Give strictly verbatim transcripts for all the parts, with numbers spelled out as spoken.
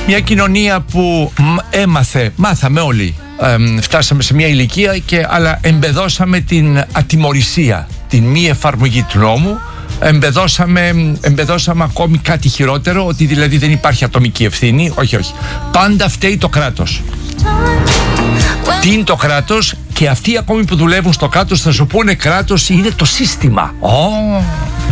Μια κοινωνία που έμαθε, μάθαμε όλοι, ε, φτάσαμε σε μια ηλικία και, αλλά εμπεδώσαμε την ατιμωρησία, την μη εφαρμογή του νόμου. Εμπεδώσαμε, εμπεδώσαμε ακόμη κάτι χειρότερο, ότι δηλαδή δεν υπάρχει ατομική ευθύνη. Όχι, όχι. Πάντα φταίει το κράτος. Τι είναι το κράτος? Και αυτοί ακόμη που δουλεύουν στο κράτος θα σου πούνε κράτος είναι το σύστημα. Oh.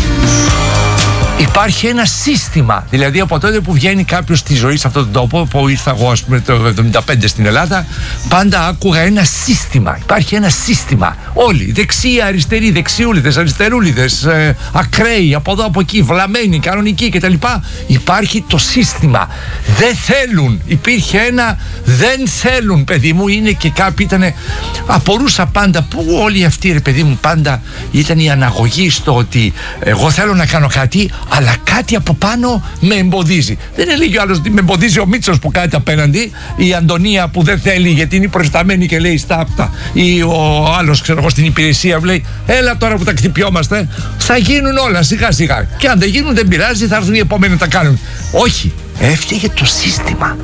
Υπάρχει ένα σύστημα. Δηλαδή από τότε που βγαίνει κάποιος στη ζωή σε αυτόν τον τόπο, που ήρθα εγώ ας πούμε το εβδομήντα πέντε στην Ελλάδα, πάντα άκουγα ένα σύστημα. Υπάρχει ένα σύστημα. Όλοι, δεξιοί, αριστεροί, δεξιούλιδες, αριστερούλιδες, ε, ακραίοι, από εδώ από εκεί, βλαμμένοι, κανονικοί κτλ. Υπάρχει το σύστημα. Δεν θέλουν. Υπήρχε ένα δεν θέλουν, παιδί μου. Είναι και κάποιοι ήταν. Απορούσα πάντα που όλοι αυτοί, ρε παιδί μου, πάντα ήταν η αναγωγή στο ότι εγώ θέλω να κάνω κάτι, αλλά κάτι από πάνω με εμποδίζει. Δεν έλεγε ο άλλος ότι με εμποδίζει ο Μίτσος που κάθεται απέναντι, η Αντωνία που δεν θέλει γιατί είναι προϊσταμένη και λέει στάπτα, ή ο άλλος, ξέρω εγώ, στην υπηρεσία που λέει έλα τώρα που τα κτυπιόμαστε, θα γίνουν όλα σιγά σιγά. Και αν δεν γίνουν δεν πειράζει, θα έρθουν οι επόμενοι να τα κάνουν. Όχι, έφτιαγε το σύστημα.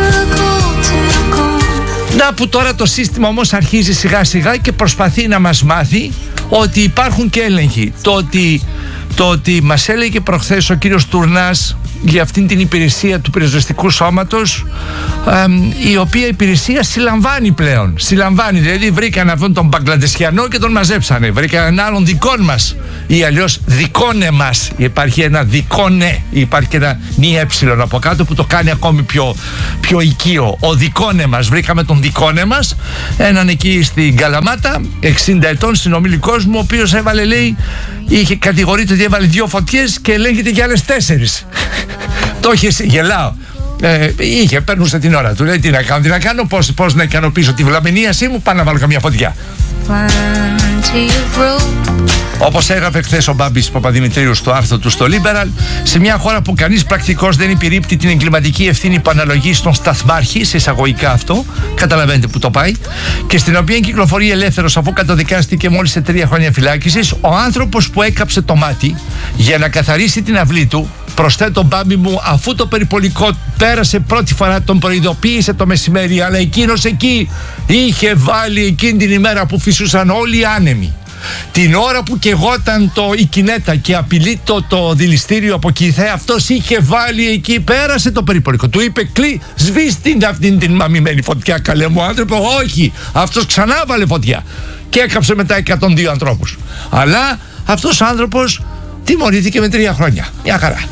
Να που τώρα το σύστημα όμως αρχίζει σιγά σιγά και προσπαθεί να μας μάθει ότι υπάρχουν και έλεγχοι. Το ότι, το ότι μας έλεγε προχθές ο κύριος Τουρνάς για αυτήν την υπηρεσία του πυροσβεστικού σώματος, ε, η οποία υπηρεσία συλλαμβάνει πλέον. Συλλαμβάνει, δηλαδή βρήκαν αυτόν τον Μπαγκλαντεσιανό και τον μαζέψανε. Βρήκαν έναν άλλον δικών μας, ή αλλιώς δικόνε μας. Υπάρχει ένα δικόνε, υπάρχει και ένα νι έψιλον από κάτω που το κάνει ακόμη πιο, πιο οικείο. Ο δικόνε μας. Βρήκαμε τον δικόνε μας, έναν εκεί στην Καλαμάτα, εξήντα ετών, συνομιλικός μου, ο οποίος έβαλε, λέει, είχε κατηγορείται ότι έβαλε δύο φωτιές και ελέγχεται για άλλες τέσσερις. Το είχε, γελάω. Ε, είχε, παίρνουσε την ώρα του. Λέει τι να κάνω, τι να κάνω, πώς, πώς να ικανοποιήσω τη βλαμηνίασή μου, πάω να βάλω καμιά φωτιά. Όπως έγραφε χθες ο Μπάμπης Παπαδημητρίου στο άρθρο του στο Liberal, σε μια χώρα που κανείς πρακτικώς δεν επιρρύπτει την εγκληματική ευθύνη που αναλογεί στον σταθμάρχη, σε εισαγωγικά αυτό, καταλαβαίνετε που το πάει, και στην οποία κυκλοφορεί ελεύθερος αφού καταδικάστηκε μόλις σε τρία χρόνια φυλάκισης, ο άνθρωπος που έκαψε το μάτι για να καθαρίσει την αυλή του, προσθέτω Μπάμπη μου, αφού το περιπολικό πέρασε πρώτη φορά, τον προειδοποίησε το μεσημέρι, αλλά εκείνος εκεί είχε βάλει εκείνη την ημέρα που φυσούσαν όλοι οι άνεμοι, την ώρα που καιγόταν το η κινέτα και απειλεί το, το δηληστήριο από Κιθέ, αυτός είχε βάλει εκεί, πέρασε το περιπολικό, του είπε κλεί, σβήσ' την αυτήν την μαμημένη φωτιά, καλέ μου άνθρωπε. Όχι, αυτός ξανά βάλε φωτιά και έκαψε μετά εκατόν δύο ανθρώπους, αλλά αυτός ο άνθρωπος τιμωρήθηκε με τρία χρόνια. Μια χαρά.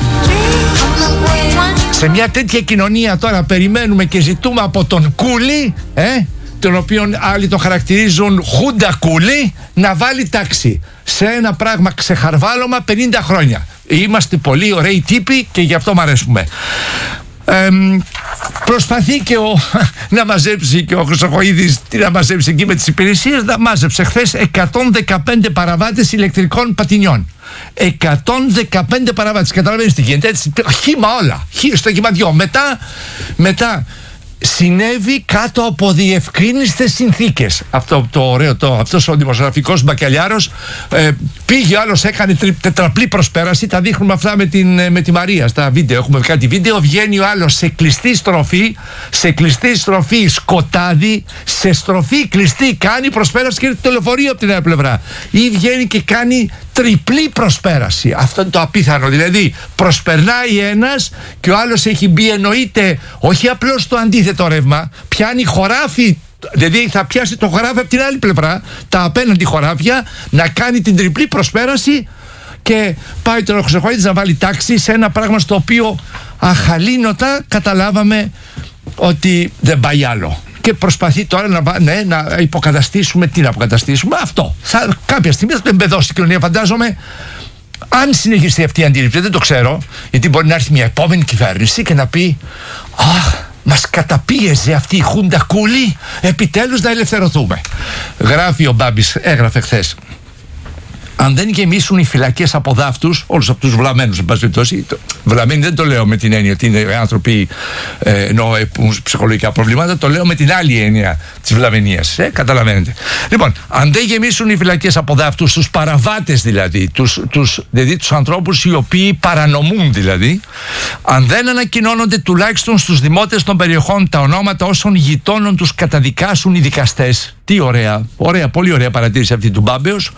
Σε μια τέτοια κοινωνία τώρα περιμένουμε και ζητούμε από τον Κούλι, ε, τον οποίον άλλοι τον χαρακτηρίζουν Χούντα Κούλι, να βάλει τάξη σε ένα πράγμα ξεχαρβάλωμα πενήντα χρόνια. Είμαστε πολύ ωραίοι τύποι και γι' αυτό μ' αρέσουμε. Ε, προσπαθεί και ο, να μαζέψει και ο Χρυσοχοΐδης, τι να μαζέψει εκεί με τις υπηρεσίες, να μάζεψε χθες εκατόν δεκαπέντε παραβάτες ηλεκτρικών πατινιών. εκατόν δεκαπέντε παραβάτες, καταλαβαίνεις τι γίνεται, έτσι, χύμα όλα, χύμα στο κυματιό. Μετά, μετά συνέβη κάτω από διευκρίνιστες συνθήκες. Αυτό το ωραίο, το, αυτός ο δημοσιογραφικός μπακαλιάρος, ε, πήγε ο άλλος, έκανε τρι, τετραπλή προσπέραση. Τα δείχνουμε αυτά με, την, με τη Μαρία στα βίντεο. Έχουμε κάτι βίντεο. Βγαίνει ο άλλος σε κλειστή στροφή, σε κλειστή στροφή σκοτάδι, σε στροφή κλειστή κάνει προσπέραση και το λεωφορείο από την άλλη πλευρά. Ή βγαίνει και κάνει τριπλή προσπέραση. Αυτό είναι το απίθανο. Δηλαδή προσπερνάει ένας και ο άλλος έχει μπει, εννοείται όχι απλώς το αντίθετο ρεύμα, πιάνει χωράφι, δηλαδή θα πιάσει το χωράφι από την άλλη πλευρά, τα απέναντι χωράφια, να κάνει την τριπλή προσπέραση και πάει τώρα ο Χρυσοχοΐδης να βάλει τάξη σε ένα πράγμα στο οποίο αχαλήνοτα καταλάβαμε ότι δεν πάει άλλο. Και προσπαθεί τώρα να, ναι, να υποκαταστήσουμε. Τι να αποκαταστήσουμε? Αυτό. Θα, κάποια στιγμή θα το εμπεδώσει η κοινωνία, φαντάζομαι. Αν συνεχιστεί αυτή η αντίληψη, δεν το ξέρω, γιατί μπορεί να έρθει μια επόμενη κυβέρνηση και να πει αχ, μας καταπίεζε αυτή η Χούντα Κούλι, επιτέλους να ελευθερωθούμε. Γράφει ο Μπάμπης, έγραφε χθες. αν δεν γεμίσουν οι φυλακές από δάφτους, όλους αυτούς τους βλαμμένους, εν πάση περιπτώσει, βλαμμένοι δεν το λέω με την έννοια ότι είναι άνθρωποι ε, ενώ έχουν ψυχολογικά προβλήματα, το λέω με την άλλη έννοια της βλαμμενίας. Ε, καταλαβαίνετε. Λοιπόν, αν δεν γεμίσουν οι φυλακές από δάφτους, τους παραβάτες δηλαδή, τους, τους, δηλαδή τους ανθρώπους οι οποίοι παρανομούν δηλαδή, αν δεν ανακοινώνονται τουλάχιστον στους δημότες των περιοχών τα ονόματα όσων γειτόνων τους καταδικάσουν οι δικαστές. Τι ωραία, ωραία, πολύ ωραία παρατήρηση αυτή του Μπάμπεως.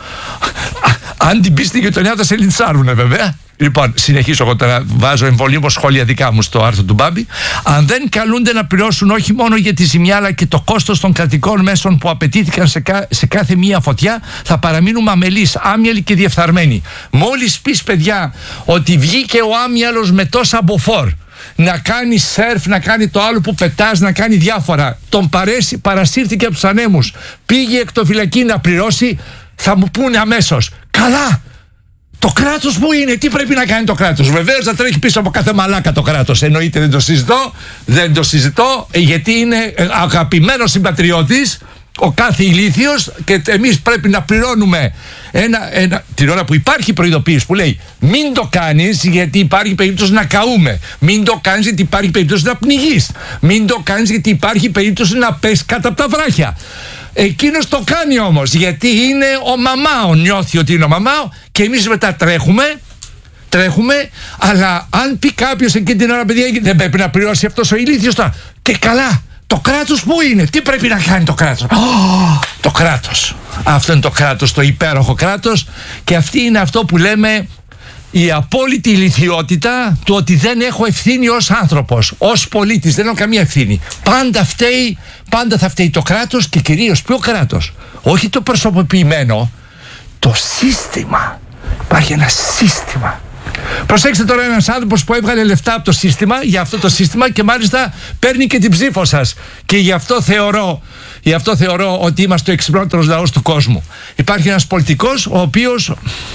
Αν την πει στην γειτονιά θα σε λιντσάρουνε βέβαια. Λοιπόν, συνεχίσω εγώ τώρα, βάζω εμβολίως σχόλια δικά μου στο άρθρο του Μπάμπη. Αν δεν καλούνται να πληρώσουν όχι μόνο για τη ζημιά αλλά και το κόστος των κρατικών μέσων που απαιτήθηκαν σε, κα, σε κάθε μία φωτιά, θα παραμείνουμε αμελείς, άμυαλοι και διεφθαρμένοι. Μόλις πεις, παιδιά, ότι βγήκε ο άμυαλος με τόσα μποφόρ να κάνει σερφ, να κάνει το άλλο που πετάς, να κάνει διάφορα, τον παρέσει, παρασύρθηκε από τους ανέμους, πήγε εκτοφυλακή να πληρώσει, θα μου πούνε αμέσως, καλά, το κράτος που είναι, τι πρέπει να κάνει το κράτος? Βεβαίως θα τρέχει πίσω από κάθε μαλάκα το κράτος. Εννοείται, δεν το συζητώ, δεν το συζητώ, γιατί είναι αγαπημένος συμπατριώτης ο κάθε ηλίθιος και εμείς πρέπει να πληρώνουμε ένα, ένα, την ώρα που υπάρχει προειδοποίηση που λέει μην το κάνεις γιατί υπάρχει περίπτωση να καούμε, μην το κάνεις γιατί υπάρχει περίπτωση να πνιγείς, μην το κάνεις γιατί υπάρχει περίπτωση να πες κάτω από τα βράχια. Εκείνος το κάνει όμως γιατί είναι ο μαμάο, νιώθει ότι είναι ο μαμάο και εμείς μετά τρέχουμε τρέχουμε, αλλά αν πει κάποιος εκείνη την ώρα, παιδιά, δεν πρέπει να πληρώσει αυτός ο ηλίθιος τώρα, και καλά, το κράτος που είναι, τι πρέπει να κάνει το κράτος? Oh, το κράτος, αυτό είναι το κράτος, το υπέροχο κράτος, και αυτή είναι αυτό που λέμε η απόλυτη ηλιθιότητα του ότι δεν έχω ευθύνη ως άνθρωπος, ως πολίτης, δεν έχω καμία ευθύνη. Πάντα φταίει, πάντα θα φταίει το κράτος, και κυρίως ποιο κράτος? Όχι το προσωποποιημένο, το σύστημα. Υπάρχει ένα σύστημα. Προσέξτε τώρα, ένας άνθρωπος που έβγαλε λεφτά από το σύστημα, για αυτό το σύστημα, και μάλιστα παίρνει και την ψήφο σας, και γι' αυτό θεωρώ, γι' αυτό θεωρώ ότι είμαστε ο εξυπνότερος λαός του κόσμου. Υπάρχει ένας πολιτικός ο οποίος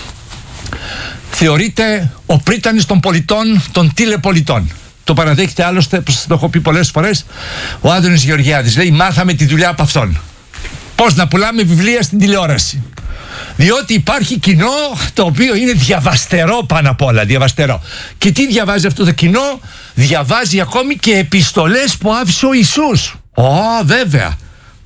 θεωρείται ο πρίτανης των πολιτών, των τηλεπολιτών. Το παραδέχεται άλλωστε, το έχω πει πολλές φορές, ο Άδωνης Γεωργιάδης. Λέει, μάθαμε τη δουλειά από αυτόν. Πώς να πουλάμε βιβλία στην τηλεόραση. Διότι υπάρχει κοινό το οποίο είναι διαβαστερό πάνω απ' όλα, διαβαστερό. Και τι διαβάζει αυτό το κοινό? Διαβάζει ακόμη και επιστολές που άφησε ο Ιησούς. Ω, βέβαια.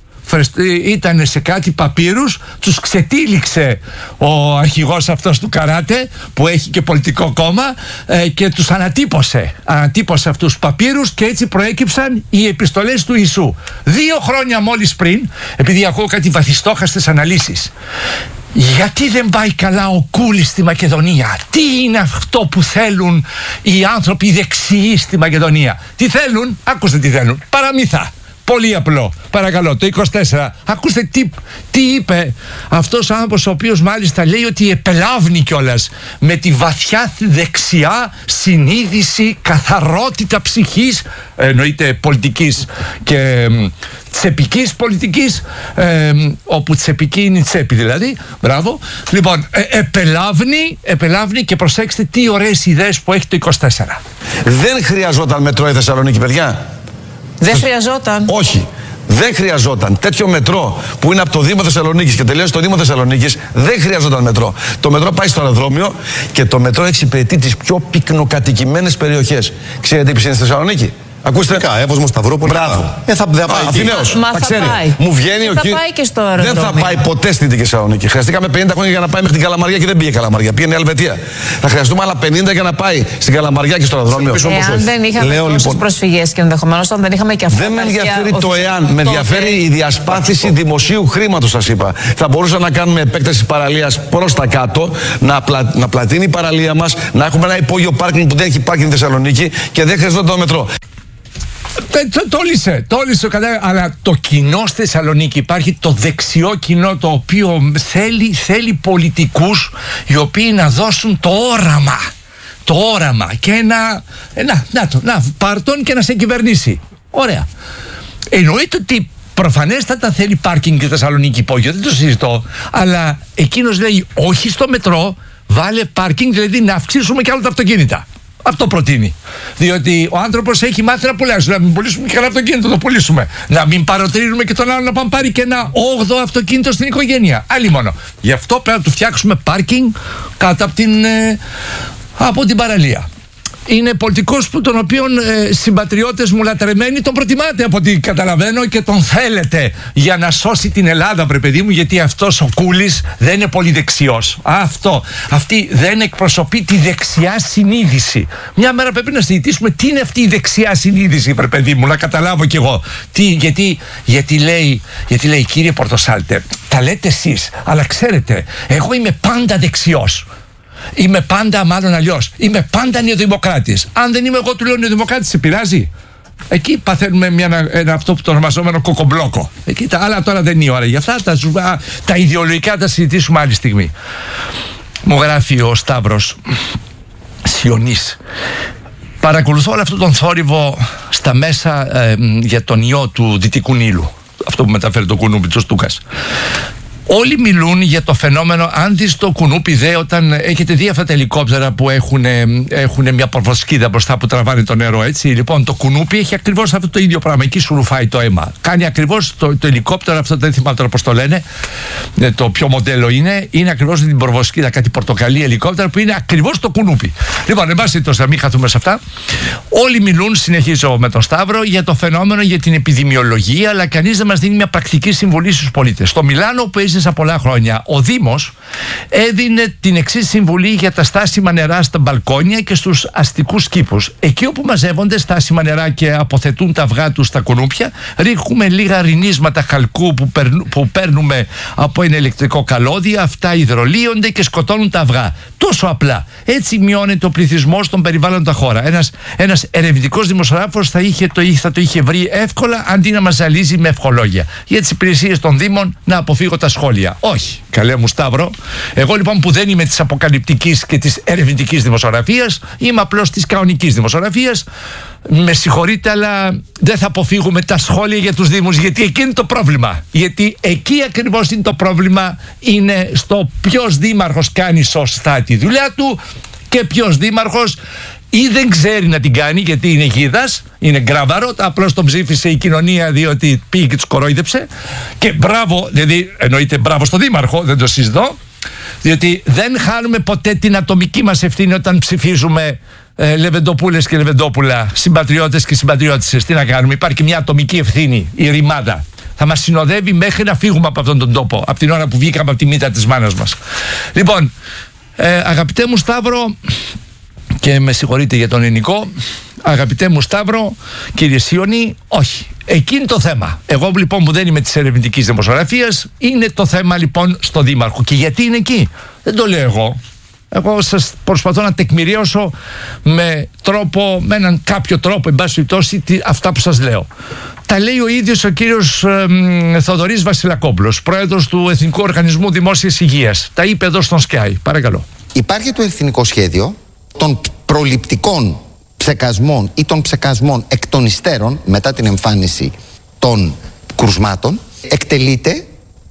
Ήταν σε κάτι παπύρους, τους ξετύλιξε ο αρχηγός αυτός του καράτε που έχει και πολιτικό κόμμα, ε, και τους ανατύπωσε ανατύπωσε αυτούς τους παπύρους, και έτσι προέκυψαν οι επιστολές του Ιησού. Δύο χρόνια μόλις πριν, επειδή ακούω κάτι βαθιστόχαστες αναλύσεις, γιατί δεν πάει καλά ο Κούλης στη Μακεδονία? Τι είναι αυτό που θέλουν οι άνθρωποι δεξιοί στη Μακεδονία? Τι θέλουν? Ακούστε τι θέλουν. Παραμύθα. Πολύ απλό. Παρακαλώ, το είκοσι τέσσερα. Ακούστε τι, τι είπε αυτός ο άνθρωπος, ο οποίος μάλιστα λέει ότι επελάβνει κιόλας με τη βαθιά δεξιά συνείδηση, καθαρότητα ψυχής, εννοείται πολιτικής και τσεπικής πολιτικής, ε, όπου τσεπική είναι η τσέπη δηλαδή. Μπράβο. Λοιπόν, ε, επελάβνει, επελάβνει και προσέξτε τι ωραίες ιδέες που έχει το είκοσι τέσσερα. Δεν χρειαζόταν μετρό η Θεσσαλονίκη, παιδιά. Δεν χρειαζόταν. Όχι. Δεν χρειαζόταν τέτοιο μετρό που είναι από το Δήμο Θεσσαλονίκης και τελείωσε το Δήμο Θεσσαλονίκης. Δεν χρειαζόταν μετρό. Το μετρό πάει στο αεροδρόμιο και το μετρό εξυπηρετεί τις πιο πυκνοκατοικημένες περιοχές. Ξέρετε τι είναι στη Θεσσαλονίκη? Ακούστε. Εύωσμο, Σταυρούπολη. Μπράβο. Ε, θα, θα πάει Αθηναίος. Μα θα ξέρει. πάει. Μου βγαίνει ο θα κύριο. πάει και στο αεροδρόμιο. Δεν θα πάει ποτέ στην Δυτική Θεσσαλονίκη. Χρειαστήκαμε πενήντα χρόνια για να πάει μέχρι την Καλαμαριά και δεν πήγε Καλαμαριά. Πήγαινε Ελβετία. Θα χρειαστούμε άλλα πενήντα για να πάει στην Καλαμαριά και στο αεροδρόμιο. Εάν δεν είχαμε τόσες λοιπόν, προσφυγές και ενδεχομένως αν δεν είχαμε και αυτά. δεν με ενδιαφέρει το εάν. Με ενδιαφέρει η διασπάθηση δημοσίου χρήματος, σας είπα. Θα μπορούσαμε να κάνουμε επέκταση παραλίας προς τα κάτω, να, πλα, να πλατείνει η παραλία μας, να έχουμε ένα υπόγειο πάρκινγκ που δεν έχει πάρκινγκ στη Θεσσαλονίκη και δεν χρειαζόταν το μετρό. Το λύσε, το λύσε, αλλά το κοινό στη Θεσσαλονίκη, υπάρχει το δεξιό κοινό το οποίο θέλει, θέλει πολιτικούς οι οποίοι να δώσουν το όραμα, το όραμα και να, να, να, το, να πάρ' τον και να σε κυβερνήσει. Ωραία. Εννοείται ότι προφανέστατα θέλει πάρκινγκ στη Θεσσαλονίκη υπόγειο, δεν το συζητώ, αλλά εκείνος λέει όχι στο μετρό, βάλε πάρκινγκ, δηλαδή να αυξήσουμε κι άλλο τα αυτοκίνητα. Αυτό προτείνει. Διότι ο άνθρωπος έχει μάθει να πουλάει. Να μην πουλήσουμε και ένα αυτοκίνητο, το πουλήσουμε. Να μην παροτρύνουμε και τον άλλο να πάμε πάρει και ένα όγδοο αυτοκίνητο στην οικογένεια. Άλλη μόνο. Γι' αυτό πρέπει να του φτιάξουμε πάρκινγκ κάτω από την, ε, από την παραλία. Είναι πολιτικός που τον οποίον ε, συμπατριώτες μου λατρεμένοι τον προτιμάτε από ό,τι καταλαβαίνω και τον θέλετε για να σώσει την Ελλάδα, βρε παιδί μου, γιατί αυτός ο Κούλης δεν είναι πολύ δεξιός. Αυτό, αυτή δεν εκπροσωπεί τη δεξιά συνείδηση. Μια μέρα πρέπει να συζητήσουμε τι είναι αυτή η δεξιά συνείδηση, βρε παιδί μου, να καταλάβω κι εγώ. Τι, γιατί, γιατί, λέει, γιατί λέει, κύριε Πορτοσάλτε, τα λέτε εσείς, αλλά ξέρετε, εγώ είμαι πάντα δεξιός. Είμαι πάντα, μάλλον αλλιώς, είμαι πάντα νεοδημοκράτης. Αν δεν είμαι εγώ, του λέω νεοδημοκράτης, σε πειράζει? Εκεί παθαίνουμε μια, ένα, αυτό που το ονομαζόμενο κοκομπλόκο. Εκεί τα άλλα τώρα δεν είναι η ώρα για αυτά. Τα, τα ιδεολογικά τα συζητήσουμε άλλη στιγμή. Μου γράφει ο Σταύρος Σιωνής. Παρακολουθώ όλο αυτόν τον θόρυβο στα μέσα ε, για τον ιό του Δυτικού Νείλου. Αυτό που μεταφέρει το κουνούπι του Στούκας. Όλοι μιλούν για το φαινόμενο, αν δεις το κουνούπι δε, όταν έχετε δει αυτά τα ελικόπτερα που έχουν, έχουν μια προβοσκίδα μπροστά που τραβάνε το νερό, έτσι. Λοιπόν, το κουνούπι έχει ακριβώς αυτό το ίδιο πράγμα. Εκεί σου ρουφάει το αίμα. Κάνει ακριβώς το, το ελικόπτερο, αυτό δεν θυμάμαι τώρα πώς το λένε, το ποιο μοντέλο είναι, είναι ακριβώς την προβοσκίδα, κάτι πορτοκαλί ελικόπτερα που είναι ακριβώς το κουνούπι. Λοιπόν, εν πάση περιπτώσει, να μην χαθούμε σε αυτά. Όλοι μιλούν, συνεχίζω με τον Σταύρο, για το φαινόμενο, για την επιδημιολογία, αλλά κανείς δεν μας δίνει μια πρακτική συμβουλή στους πολίτες. Στο Μιλάνο που έζησα πολλά χρόνια, ο Δήμος έδινε την εξής συμβουλή για τα στάσιμα νερά στα μπαλκόνια και στους αστικούς κήπους. Εκεί όπου μαζεύονται στάσιμα νερά και αποθετούν τα αυγά τους στα κουνούπια, ρίχνουμε λίγα ρινίσματα χαλκού που, περνου, που παίρνουμε από ένα ηλεκτρικό καλώδιο, αυτά υδρολύονται και σκοτώνουν τα αυγά. Τόσο απλά. Έτσι μειώνεται ο πληθυσμός των περιβάλλοντα χώρα. Ένας, ένας ερευνητικός δημοσιογράφος θα, είχε, το, θα το είχε βρει εύκολα, αντί να μας ζαλίζει με ευχολόγια. Για τις υπηρεσίες των Δήμων να αποφύγω τα σχόλια. Όχι, καλέ μου Σταύρο. Εγώ λοιπόν που δεν είμαι της αποκαλυπτικής και της ερευνητικής δημοσιογραφίας, είμαι απλώς της κανονικής δημοσιογραφίας. Με συγχωρείτε, αλλά δεν θα αποφύγουμε τα σχόλια για τους Δήμους, γιατί εκεί είναι το πρόβλημα. Γιατί εκεί ακριβώς είναι το πρόβλημα, είναι στο ποιος δήμαρχος κάνει σωστά τη δουλειά του και ποιος δήμαρχος ή δεν ξέρει να την κάνει γιατί είναι γίδας, είναι γκράβαρο, απλώς τον ψήφισε η κοινωνία διότι πήγε και τους κορόιδεψε. Και μπράβο, δηλαδή εννοείται μπράβο στο δήμαρχο, δεν το συζητώ, διότι δεν χάνουμε ποτέ την ατομική μας ευθύνη όταν ψηφίζουμε ε, Λεβεντοπούλες και Λεβεντόπουλα, συμπατριώτες και συμπατριώτισσες. Τι να κάνουμε, υπάρχει μια ατομική ευθύνη, η ρημάδα. Θα μας συνοδεύει μέχρι να φύγουμε από αυτόν τον τόπο, από την ώρα που βγήκαμε από τη μύτα της μάνας μας. Λοιπόν, ε, αγαπητέ μου Σταύρο, και με συγχωρείτε για τον ελληνικό, αγαπητέ μου Σταύρο, κύριε Σιωνή, όχι. Εκεί είναι το θέμα. Εγώ λοιπόν που δεν είμαι της ερευνητικής δημοσιογραφίας, είναι το θέμα λοιπόν στο δήμαρχο. Και γιατί είναι εκεί? Δεν το λέω εγώ. Εγώ σας προσπαθώ να τεκμηριώσω με τρόπο, με έναν κάποιο τρόπο, εν πάση περιπτώσει, αυτά που σας λέω. Τα λέει ο ίδιος ο κύριος ε, Θοδωρής Βασιλακόπουλος, πρόεδρος του Εθνικού Οργανισμού Δημόσιας Υγείας. Τα είπε εδώ στον Sky. Παρακαλώ. Υπάρχει το εθνικό σχέδιο των προληπτικών ψεκασμών ή των ψεκασμών εκ των υστέρων μετά την εμφάνιση των κρουσμάτων. Εκτελείται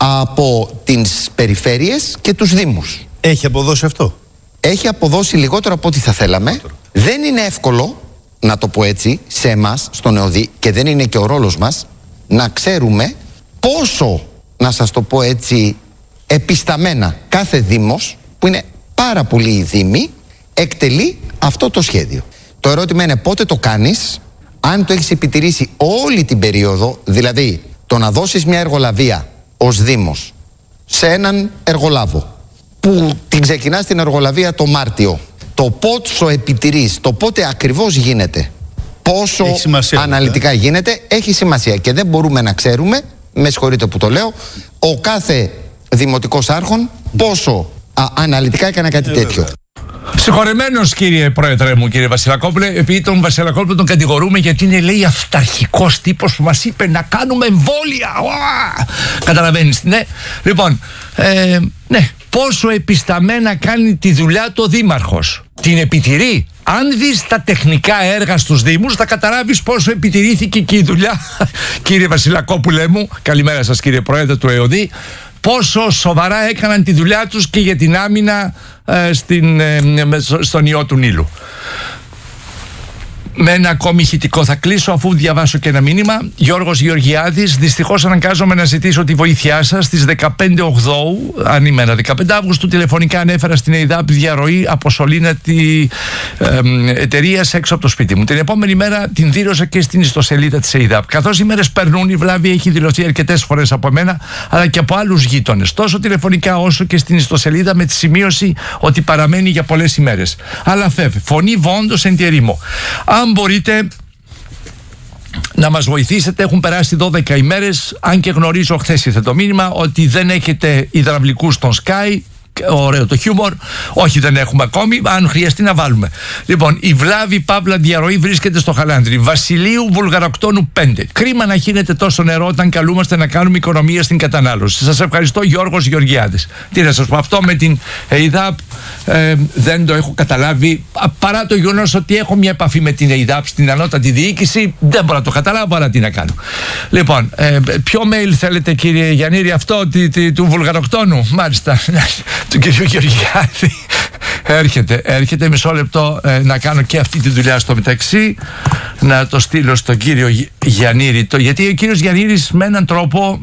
από τις περιφέρειες και τους δήμους. Έχει αποδώσει αυτό? Έχει αποδώσει λιγότερο από ό,τι θα θέλαμε. Λιγότερο. Δεν είναι εύκολο, να το πω έτσι, σε εμάς, στον ΕΟΔΗ, και δεν είναι και ο ρόλος μας, να ξέρουμε πόσο, να σας το πω έτσι, επισταμένα κάθε δήμος, που είναι πάρα πολλοί οι δήμοι, εκτελεί αυτό το σχέδιο. Το ερώτημα είναι πότε το κάνεις, αν το έχεις επιτηρήσει όλη την περίοδο, δηλαδή το να δώσεις μια εργολαβία ως δήμος σε έναν εργολάβο που την ξεκινάς την εργολαβία το Μάρτιο, το πόσο επιτηρείς, το πότε ακριβώς γίνεται, πόσο σημασία, αναλυτικά βέβαια. γίνεται, έχει σημασία και δεν μπορούμε να ξέρουμε, με συγχωρείτε που το λέω, ο κάθε δημοτικός άρχον πόσο α, αναλυτικά έκανε κάτι ε, τέτοιο. Βέβαια. Συγχωρεμένος κύριε Πρόεδρε μου, κύριε Βασιλακόπουλε, επειδή τον Βασιλακόπουλο τον κατηγορούμε γιατί είναι, λέει, αυταρχικός τύπος που μας είπε να κάνουμε εμβόλια. Καταλαβαίνεις, ναι. Λοιπόν, ε, ναι, πόσο επισταμένα κάνει τη δουλειά το δήμαρχος. Την επιτηρεί. Αν δεις τα τεχνικά έργα στους δήμους, θα καταλάβεις πόσο επιτηρήθηκε και η δουλειά, κύριε Βασιλακόπουλε μου. Καλημέρα σας κύριε Πρόεδρε του ΕΟΔΗ. Πόσο σοβαρά έκαναν τη δουλειά τους και για την άμυνα ε, στην, ε, στον ιό του Νείλου. Με ένα ακόμη ηχητικό θα κλείσω, αφού διαβάσω και ένα μήνυμα. Γιώργος Γεωργιάδης, δυστυχώς αναγκάζομαι να ζητήσω τη βοήθειά σας. Στις δεκαπέντε Οκτώου, αν ημέρα δεκαπέντε Αυγούστου, τηλεφωνικά ανέφερα στην ΕΙΔΑΠ διαρροή από σωλήνατη ε, εταιρεία έξω από το σπίτι μου. Την επόμενη μέρα την δήλωσα και στην ιστοσελίδα της ΕΙΔΑΠ. Καθώς οι μέρες περνούν, η βλάβη έχει δηλωθεί αρκετές φορές από μένα, αλλά και από άλλους γείτονες, τόσο τηλεφωνικά όσο και στην ιστοσελίδα, με τη σημείωση ότι παραμένει για πολλές ημέρες. Αλλά φεύγει. Φωνή βόντος εν τη ερήμο. Αν μπορείτε να μας βοηθήσετε, έχουν περάσει δώδεκα ημέρες, αν και γνωρίζω, χθες ήρθε το μήνυμα ότι δεν έχετε υδραυλικούς στον Sky. Ωραίο το χιούμορ. Όχι, δεν έχουμε ακόμη. Αν χρειαστεί να βάλουμε. Λοιπόν, η βλάβη παύλα διαρροή βρίσκεται στο Χαλάνδρι. Βασιλείου Βουλγαροκτόνου πέντε. Κρίμα να χύνεται τόσο νερό όταν καλούμαστε να κάνουμε οικονομία στην κατανάλωση. Σας ευχαριστώ, Γιώργος Γεωργιάδης. Τι να σας πω, αυτό με την ΕΙΔΑΠ ε, δεν το έχω καταλάβει. Παρά το γεγονός ότι έχω μια επαφή με την ΕΙΔΑΠ στην ανώτατη διοίκηση, δεν μπορώ να το καταλάβω, αλλά τι να κάνω. Λοιπόν, ε, ποιο mail θέλετε, κύριε Γιαννήρη, αυτό τι, τι, του Βουλγαροκτόνου? Μάλιστα. Του κυρίου Γεωργιάδη. Έρχεται, έρχεται μισό λεπτό ε, να κάνω και αυτή τη δουλειά στο μεταξύ, να το στείλω στον κύριο Γιαννήρη, το, γιατί ο κύριος Γιαννήρης με έναν τρόπο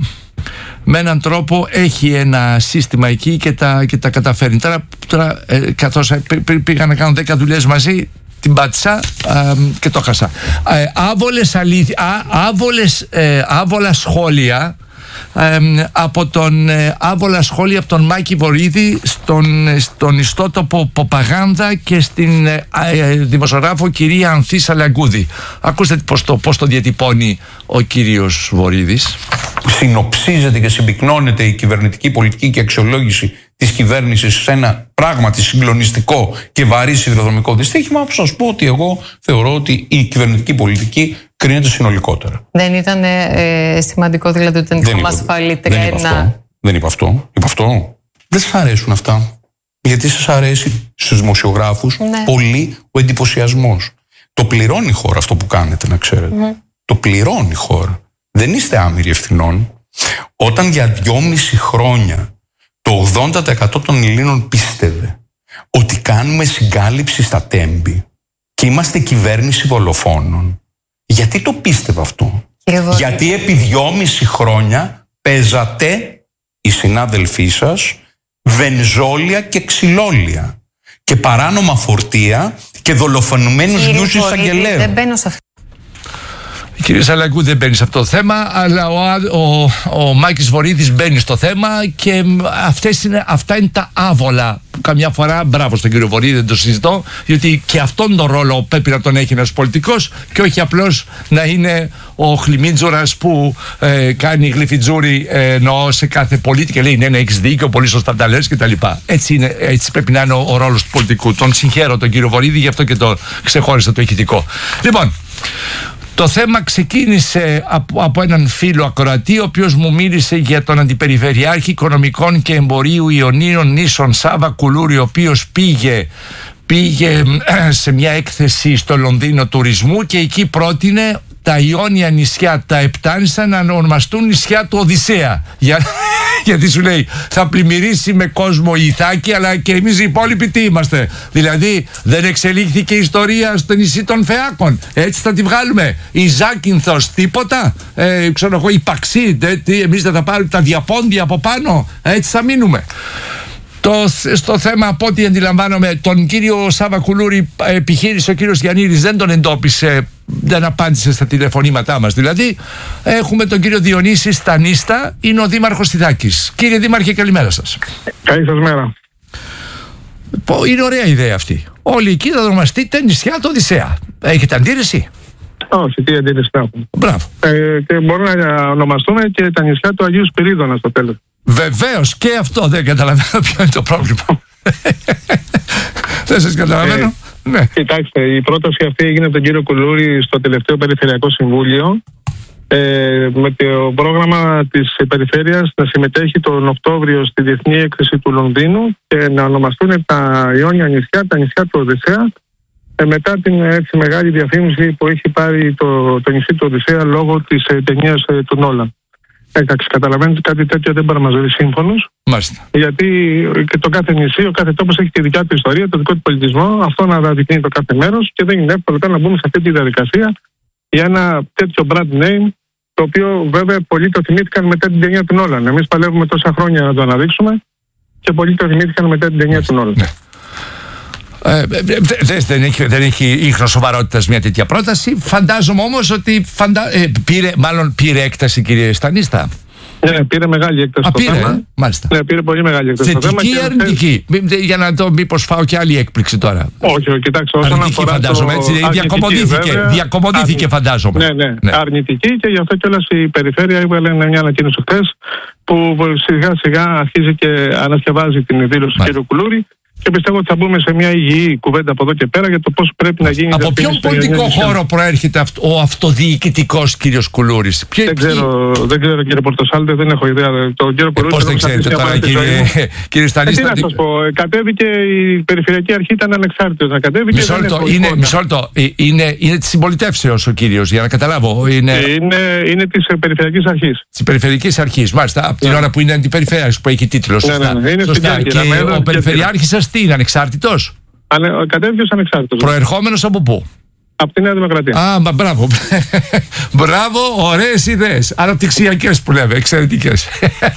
με έναν τρόπο έχει ένα σύστημα εκεί και τα, και τα καταφέρνει. Τώρα, τώρα ε, καθώς πή, πήγα να κάνω δέκα δουλειές μαζί, την πάτησα ε, και το χάσα. Ε, άβολες αλήθι, α, άβολες, ε, άβολα σχόλια Ε, από τον ε, άβολα σχόλια από τον Μάκη Βορίδη στον, στον ιστότοπο Ποπαγάνδα και στην ε, ε, δημοσιογράφο κυρία Ανθή Σαλαγκούδη. Ακούστε πώς το, πώς το διατυπώνει ο κύριος Βορίδης. Συνοψίζεται και συμπυκνώνεται η κυβερνητική πολιτική και αξιολόγηση της κυβέρνησης σε ένα πράγματι συγκλονιστικό και βαρύ σιδηροδρομικό δυστύχημα. Θα σας πω ότι εγώ θεωρώ ότι η κυβερνητική πολιτική κρίνεται συνολικότερα. Δεν ήταν ε, σημαντικό δηλαδή ότι δεν είχαμε ασφαλή τρένα? Δεν είπα αυτό. Είπα αυτό. Δεν σας αρέσουν αυτά. Γιατί σας αρέσει στους δημοσιογράφους ναι. πολύ ο εντυπωσιασμός. Το πληρώνει η χώρα αυτό που κάνετε, να ξέρετε. Mm. Το πληρώνει η χώρα. Δεν είστε άμυροι ευθυνών. Όταν για δυόμιση χρόνια το ογδόντα τοις εκατό των Ελλήνων πίστευε ότι κάνουμε συγκάλυψη στα τέμπη και είμαστε κυβέρνηση δολοφόνων. Γιατί το πίστευε αυτό? Γιατί επί δυόμιση χρόνια παίζατε οι συνάδελφοί σας βενζόλια και ξυλόλια και παράνομα φορτία και δολοφονημένους νιούς εισαγγελέων. Δεν μπαίνω σε αυτό. Κύριε Σαλαγκού, δεν μπαίνει σε αυτό το θέμα, αλλά ο, ο, ο Μάκης Βορίδης μπαίνει στο θέμα και αυτές είναι, αυτά είναι τα άβολα. Καμιά φορά, μπράβο στον κύριο Βορίδη, δεν το συζητώ, γιατί και αυτόν τον ρόλο πρέπει να τον έχει ένας πολιτικός και όχι απλώς να είναι ο Χλιμίτζουρας που ε, κάνει γλυφιτζούρι ε, εννοώ σε κάθε πολίτη και λέει ναι, ναι, έχεις δίκιο, πολύ σωστά τα λες κτλ. Έτσι, είναι, έτσι πρέπει να είναι ο, ο ρόλος του πολιτικού. Τον συγχαίρω τον κύριο Βορίδη, γι' αυτό και το ξεχώρισα το ηχητικό. Λοιπόν, το θέμα ξεκίνησε από, από έναν φίλο ακροατή, ο οποίος μου μίλησε για τον Αντιπεριφερειάρχη Οικονομικών και Εμπορίου Ιωνίων Νήσων Σάβα Κουλούρη, ο οποίος πήγε, πήγε σε μια έκθεση στο Λονδίνο τουρισμού και εκεί πρότεινε τα Ιόνια νησιά, τα Επτάνησα, να ονομαστούν νησιά του Οδυσσέα. Για, γιατί σου λέει θα πλημμυρίσει με κόσμο η Ιθάκη, αλλά και εμείς οι υπόλοιποι τι είμαστε? Δηλαδή δεν εξελίχθηκε η ιστορία στο νησί των Φεάκων? Έτσι θα τη βγάλουμε? Η Ζάκυνθος τίποτα? Ε, ξέρω εγώ, η Παξί, τι, εμείς δεν θα πάρουμε τα διαπόντια από πάνω? Έτσι θα μείνουμε. Το, στο θέμα, από ό,τι αντιλαμβάνομαι, τον κύριο Σάβα Κουλούρη επιχείρησε ο κύριος Γιαννήρης, δεν τον εντόπισε, δεν απάντησε στα τηλεφωνήματά μας. Δηλαδή, έχουμε τον κύριο Διονύση Στανίστα, είναι ο δήμαρχος Ιδάκης. Κύριε Δήμαρχε, καλημέρα σας. Καλή σας μέρα. Είναι ωραία ιδέα αυτή. Όλοι εκεί θα ονομαστείτε νησιά του Οδυσσέα. Έχετε αντίρρηση? Όχι, τι αντίρρηση θα έχουμε. Μπράβο. Ε, και μπορούμε να ονομαστούμε και τα νησιά του Αγίου Σπυρίδωνα στο τέλος. Βεβαίως, και αυτό δεν καταλαβαίνω ποιο είναι το πρόβλημα. Δεν σας καταλαβαίνω. Ε, ναι. Κοιτάξτε, η πρόταση αυτή έγινε από τον κύριο Κουλούρη στο τελευταίο Περιφερειακό Συμβούλιο ε, με το πρόγραμμα της Περιφέρειας να συμμετέχει τον Οκτώβριο στη Διεθνή Έκθεση του Λονδίνου και να ονομαστούν τα Ιόνια νησιά, τα νησιά του Οδυσσέα, ε, μετά την έτσι, μεγάλη διαφήμιση που έχει πάρει το, το νησί του Οδυσσέα λόγω της ε, ταινίας ε, του Νόλαν. Εντάξει, καταλαβαίνετε κάτι τέτοιο δεν μπορεί να μας βρει σύμφωνος. Μάλιστα. Γιατί και το κάθε νησί, ο κάθε τόπος έχει τη δικιά του ιστορία, το δικό του πολιτισμό, αυτό να αναδεικνύει το κάθε μέρος και δεν είναι εύκολο να μπούμε σε αυτή τη διαδικασία για ένα τέτοιο brand name, το οποίο βέβαια πολλοί το θυμήθηκαν μετά την ταινία του Νόλαν. Εμείς παλεύουμε τόσα χρόνια να το αναδείξουμε και πολλοί το θυμήθηκαν μετά την ταινία του Νόλαν. Ναι. Ε, δε, δεν έχει, δεν έχει ίχνο σοβαρότητας μια τέτοια πρόταση. Φαντάζομαι όμως ότι φαντα... ε, πήρε, μάλλον πήρε έκταση, κύριε Στανίστα. Ναι, πήρε μεγάλη έκταση. Α, στο πήρε, θέμα. Ε, μάλιστα. Ναι, πήρε πολύ μεγάλη έκταση. Θετική ή αρνητική? Χθες... Για να το μήπως φάω και άλλη έκπληξη τώρα. Όχι, κοιτάξτε, όσον αρνητική αφορά φαντάζομαι, το... έτσι, διακομωδήθηκε, βέβαια, διακομωδήθηκε αρνη... φαντάζομαι. Ναι, ναι, ναι, αρνητική και γι' αυτό κιόλας η Περιφέρεια έβγαλε μια ανακοίνωση χθες που σιγά σιγά αρχίζει και ανασκευάζει την δήλωση του κ. Κουλούρη. Και πιστεύω ότι θα μπούμε σε μια υγιή κουβέντα από εδώ και πέρα για το πώς πρέπει να γίνει. Από ποιον πολιτικό χώρο προέρχεται ο αυτοδιοικητικός κύριος Κουλούρης? Ποιο... Δεν, ξέρω, δεν ξέρω κύριε Πορτοσάλτε, δεν έχω ιδέα. Το κύριο Κουλούρη. Πώς δεν ξέρετε τώρα, κύριε, κύριε Στανίστα? Ε, τι να σας πω, κατέβηκε η Περιφερειακή Αρχή, ήταν ανεξάρτητος να κατέβηκε. Μισό λεπτό, είναι, μισό λεπτό, είναι, είναι της συμπολιτεύσεως ο κύριος, για να καταλάβω. Είναι, είναι, είναι της Περιφερειακής Αρχής. Της Περιφερειακής Αρχής, μάλιστα. Από την ώρα που είναι αντιπεριφέρειας που έχει τίτλο. Σωστά. Ναι, ναι, ναι, σωστά. Και ο Περιφερειάρχης σας τι είναι, ανεξάρτητος? Ανε, κατέβηκε ως ανεξάρτητος. Προερχόμενος από πού? Από τη Νέα Δημοκρατία. Α, μα, μπράβο. Μπράβο, ωραίες ιδέες. Αναπτυξιακές που λέμε, εξαιρετικές.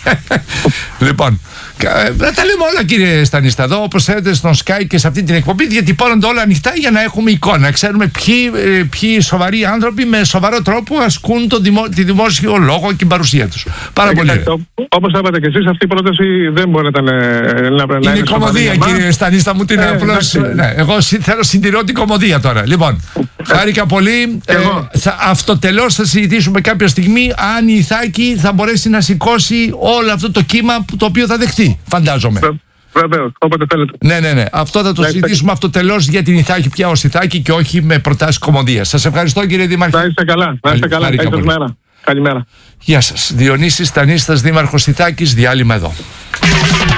Λοιπόν, να τα λέμε όλα, κύριε Στανίστα, εδώ όπως θέλετε στον Sky και σε αυτή την εκπομπή, γιατί πόνονται όλα ανοιχτά για να έχουμε εικόνα. Ξέρουμε ποιοι, ποιοι σοβαροί άνθρωποι με σοβαρό τρόπο ασκούν το δημο, τη δημόσιο λόγο και την παρουσία τους. Πάρα ε, πολύ. Όπως είπατε και εσείς, αυτή η πρόταση δεν μπορεί να, να, να είναι κομμωδία, κύριε Στανίστα μου, την ε, απλώς. Ναι, εγώ θέλω συντηρώ την κομμωδία τώρα. Λοιπόν, χάρηκα πολύ. Ε, θα, αυτοτελώς θα συζητήσουμε κάποια στιγμή αν η Ιθάκη θα μπορέσει να σηκώσει όλο αυτό το κύμα το οποίο θα δεχτεί. Φαντάζομαι. Βεβαίως, όποτε θέλετε. Ναι, ναι, ναι. Αυτό θα το συζητήσουμε αυτοτελώς για την Ιθάκη πια ως Ιθάκη και όχι με προτάσεις κομμωδίας. Σας ευχαριστώ, κύριε Δήμαρχε. Να είστε καλά. Να είστε καλά. Καλημέρα. Καλημέρα. Γεια σας. Διονύσης Στανίστας, Δήμαρχος Ιθάκης. Διάλειμμα εδώ.